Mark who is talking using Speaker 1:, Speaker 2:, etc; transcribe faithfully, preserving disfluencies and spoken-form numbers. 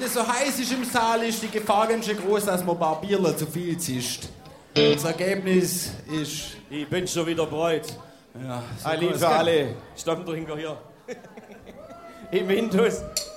Speaker 1: Wenn es so heiß ist im Saal, ist die Gefahr ganz schön groß, dass man ein paar Bierler zu viel zischt. Das Ergebnis ist...
Speaker 2: Ich bin schon wieder bereit.
Speaker 1: Ja, so
Speaker 2: Ein Lied für alle Stammtrinker hier. Im Intus.